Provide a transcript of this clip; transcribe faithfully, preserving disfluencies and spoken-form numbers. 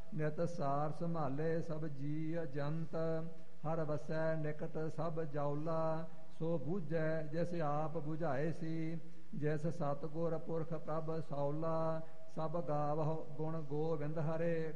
ਨਿਤ ਸਾਰ ਸੰਭਾਲੇ ਸਭ ਜੀ ਜੰਤ। ਹਰ ਵਸੈ ਨਿਕਟ ਸਭ ਜਾਉਲਾ, ਸੋ ਬੂਝੈ ਜਿਸ ਆਪ ਬੁਝਾਏ ਸੀ। ਜਿਸ ਸਤਿਗੁਰ ਪੁਰਖ ਪ੍ਰਭ ਸੌਲਾ, ਸਭ ਗਾਵਹੁ ਗੁਣ ਗੋਬਿੰਦ ਹਰੇ।